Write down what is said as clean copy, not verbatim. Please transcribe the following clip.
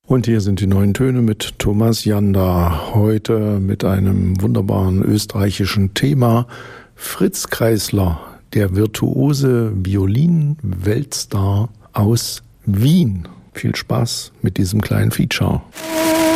Und hier sind die neuen Töne mit Thomas Janda. Heute mit einem wunderbaren österreichischen Thema. Fritz Kreisler, der virtuose Violin-Weltstar aus Wien. Viel Spaß mit diesem kleinen Feature.